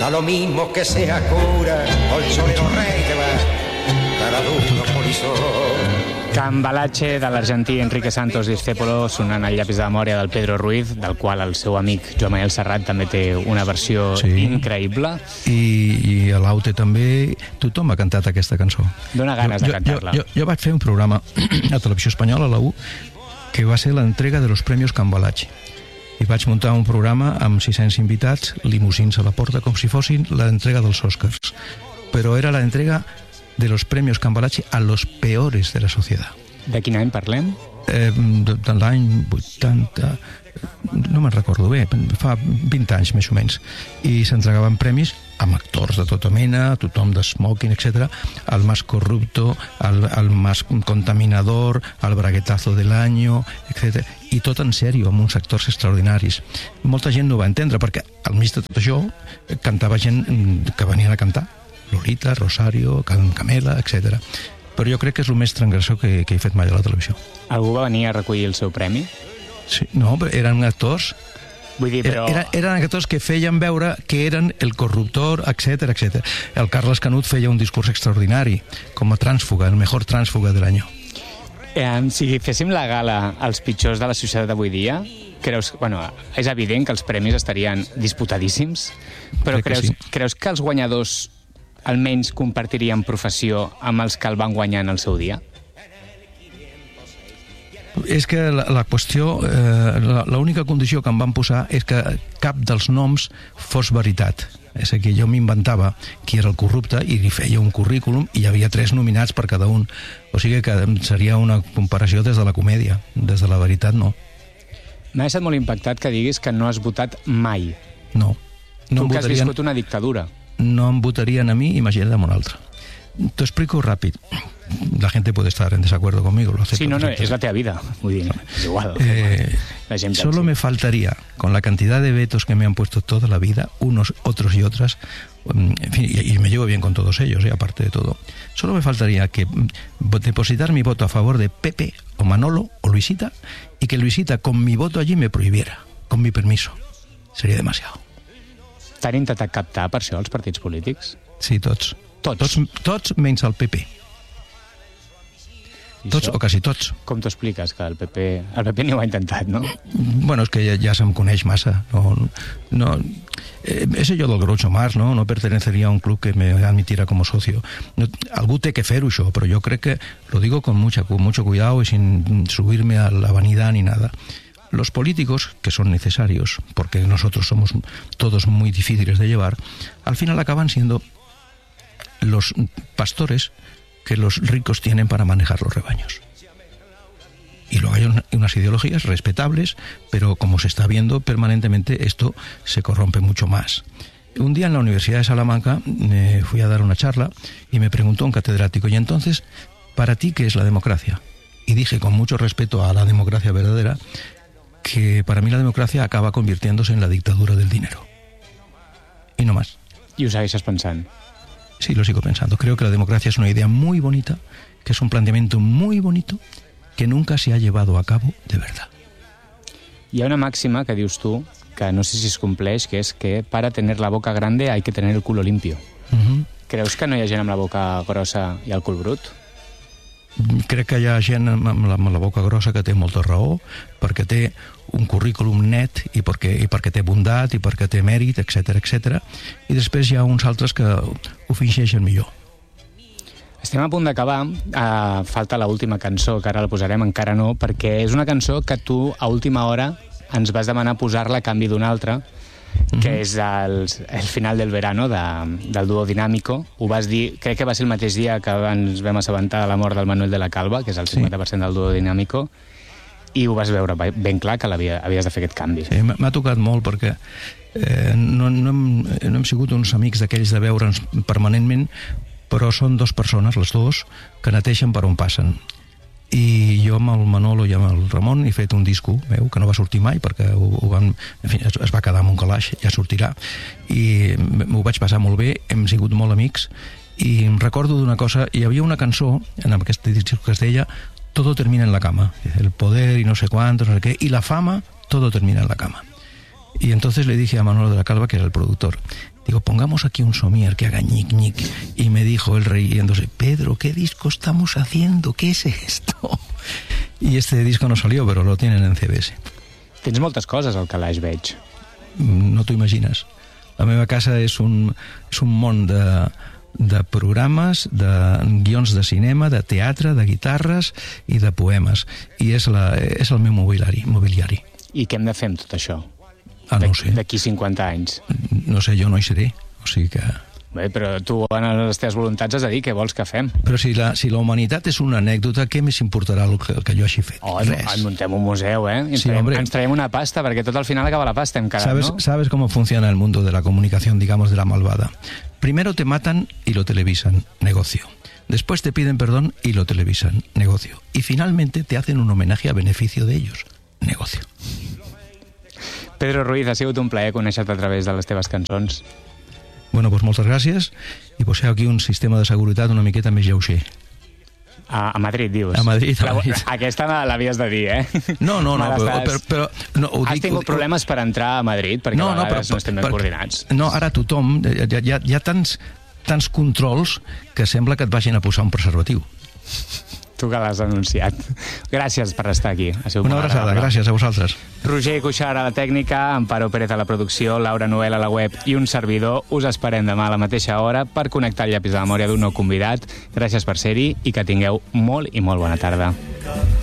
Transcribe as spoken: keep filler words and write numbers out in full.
da lo mismo que sea cura o el solero rey que va cada duro polisón. Cambalache de l'argentí Enrique Santos Discépolo sonant el llapis de memòria del Pedro Ruiz, del qual el seu amic Joan Manuel Serrat també té una versió sí. increïble. I, i a l'Aute també tothom ha cantat aquesta cançó. Dóna ganes jo, de cantar-la. Jo, jo, jo vaig fer un programa a Televisió Espanyola, a la U, que va ser l'entrega de los premios Cambalache. I vaig muntar un programa amb sis-cents invitats, limusins a la porta, com si fossin l'entrega dels Oscars. Però era l'entrega de los premios Cambalache a los peores de la sociedad. De quin any parlem? Eh, de, de l'any vuitanta... No me'n recordo bé, fa vint anys més o menys. I s'entregaven premis amb actors de tota mena, tothom de smoking, etcètera, al más corrupto, al, al más contaminador, al braguetazo del año, etcètera. I tot en sèrio, amb uns actors extraordinaris. Molta gent no va entendre, perquè al mig de tot això cantava gent que venien a cantar. Lolita, Rosario, Camela, etcètera. Però jo crec que és el més transgressor que, que he fet mai a la televisió. Algú va venir a recollir el seu premi? Sí, no, però eren actors. Vull dir, però... Era, eren actors que feien veure que eren el corruptor, etcètera, etcètera. El Carles Canut feia un discurs extraordinari, com a trànsfuga, el mejor trànsfuga de l'any. Eh, si féssim la gala als pitjors de la societat d'avui dia, creus, bueno, és evident que els premis estarien disputadíssims, però crec creus, que sí. creus que els guanyadors almenys compartirien professió amb els que el van guanyar en el seu dia? És que la, la qüestió, eh, l'única condició que em van posar és que cap dels noms fos veritat. És que jo m'inventava qui era el corrupte i li feia un currículum i hi havia tres nominats per cada un. O sigui que seria una comparació des de la comèdia, des de la veritat no. M'ha estat molt impactat que diguis que no has votat mai. No. no tu que has votarien... viscut una dictadura. No em votarien a mi, imagina't a un altre. Te explico rápido. La gente puede estar en desacuerdo conmigo, lo acepto. Sí, no, no, es la teva vida. Muy bien, es igual. Eh, solo me faltaría, con la cantidad de vetos que me han puesto toda la vida, unos, otros y otras, en fin, y, y me llevo bien con todos ellos, eh, aparte de todo, solo me faltaría que depositar mi voto a favor de Pepe o Manolo o Luisita y que Luisita con mi voto allí me prohibiera, con mi permiso. Sería demasiado. T'han intentat captar per això els partits polítics? Sí, tots. Tots? Tots, tots menys el P P. Tots o quasi tots. Com t'ho expliques, que el P P... El P P ni ho ha intentat, no? Bueno, és que ja, ja se'm coneix massa. No, no, eh, ese yo del Groucho Marx, no? No pertenecería a un club que me admitiera como socio. No, algú té que fer-ho, això, però jo crec que lo digo con, mucha, con mucho cuidado y sin subirme a la vanidad ni nada. Los políticos, que son necesarios, porque nosotros somos todos muy difíciles de llevar, al final acaban siendo los pastores que los ricos tienen para manejar los rebaños. Y luego hay un, unas ideologías respetables, pero como se está viendo permanentemente, esto se corrompe mucho más. Un día en la Universidad de Salamanca eh, fui a dar una charla y me preguntó un catedrático, y entonces, ¿para ti qué es la democracia? Y dije, con mucho respeto a la democracia verdadera, que para mí la democracia acaba convirtiéndose en la dictadura del dinero. Y no más. I ho segueixes pensant? Sí, lo sigo pensando. Creo que la democracia es una idea muy bonita, que es un planteamiento muy bonito, que nunca se ha llevado a cabo de verdad. Hi ha una màxima que dius tu, que no sé si es compleix, que és que para tener la boca grande hay que tener el culo limpio. Uh-huh. Creus que no hi ha gent amb la boca grossa i el cul brut? Crec que hi ha gent amb la, amb la boca grossa que té molta raó, perquè té un currículum net i perquè, i perquè té bondat i perquè té mèrit, etcètera, etcètera. I després hi ha uns altres que ho fingeixen millor. Estem a punt d'acabar. Uh, falta l'última cançó, que ara la posarem, encara no, perquè és una cançó que tu a última hora ens vas demanar posar-la a canvi d'una altra, que mm-hmm. és el, el final del verano de, del duo Dinámico. Ho vas dir, crec que va ser el mateix dia que ens vam assabentar de la mort del Manuel de la Calva, que és el cinquanta per cent del duo Dinámico, i ho vas veure ben clar que havies de fer aquest canvi. Sí, m'ha tocat molt perquè eh, no, no, hem, no hem sigut uns amics d'aquells de veure'ns permanentment, però són dues persones, les dues, que neteixen per on passen. I jo amb el Manolo i amb el Ramon he fet un disco meu, que no va sortir mai perquè ho, ho van, en fi, es, es va quedar amb un calaix, ja sortirà, i m'ho vaig passar molt bé, hem sigut molt amics, i em recordo d'una cosa, hi havia una cançó en aquest disco que es deia Todo termina en la cama, el poder i no sé quantos, no sé què, i la fama, todo termina en la cama. Y entonces le dije a Manolo de la Calva, que era el productor, digo, pongamos aquí un somier que haga ñic ñic. Y me dijo él riéndose, Pedro, ¿qué disco estamos haciendo? ¿Qué es esto? Y este disco no salió, pero lo tienen en C B S. Tens moltes coses al calaix, veig. No t'ho imagines. La meva casa és un, és un món de, de programes, de guions de cinema, de teatre, de guitarres i de poemes. I és, la, és el meu mobiliari. mobiliari. I què hem de fer amb tot això? Ah, no ho sé. D'aquí cinquanta anys. No sé, jo no hi seré. O sigui que... Bé, però tu en les teves voluntats has de dir què vols que fem. Però si la, si la humanitat és una anècdota, què més importarà el que, el que jo hagi fet? Oh, Res. En muntem un museu, eh? Ens, Sí, traiem, hombre. ens traiem una pasta, perquè tot al final acaba la pasta, hem quedat, ¿Sabes, no? ¿Sabes cómo funciona el mundo de la comunicación, digamos, de la malvada? Primero te matan y lo televisan, negocio. Después te piden perdón y lo televisan, negocio. Y finalmente te hacen un homenaje a beneficio de ellos, negocio. Pedro Ruiz, ha sigut un plaer conèixer-te a través de les teves cançons. Bueno, pues moltes gràcies i poseu aquí un sistema de seguretat una miqueta més lleuger. A, a Madrid, dius? A Madrid, a La, Madrid. aquesta l'havies de dir, eh? No, no, no, Me però, l'estàs- però, però no, ho Has dic, tingut ho- problemes per entrar a Madrid? Perquè no, a no, vegades però, no estem ben per- coordinats. No, ara tothom, hi ha, hi ha, hi ha tants, tants controls que sembla que et vagin a posar un preservatiu. Tu que l'has anunciat. Gràcies per estar aquí. Ha sigut Una molt abraçada, agradable. gràcies a vosaltres. Roger Cuixart a la tècnica, Amparo Pérez a la producció, Laura Noel a la web i un servidor. Us esperem demà a la mateixa hora per connectar el llapis de memòria d'un nou convidat. Gràcies per ser-hi i que tingueu molt i molt bona tarda.